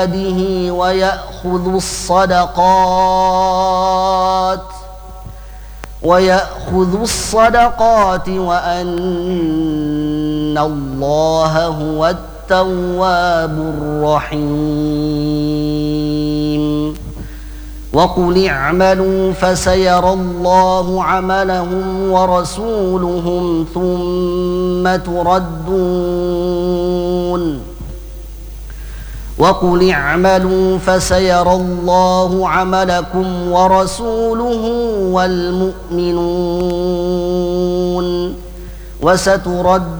ويأخذ الصدقات وأن الله هو التواب الرحيم. وقل اعملوا فسيرى الله عملهم ورسوله ثم تردون وقل اعملوا فسيرى الله عملكم ورسوله والمؤمنون وستردون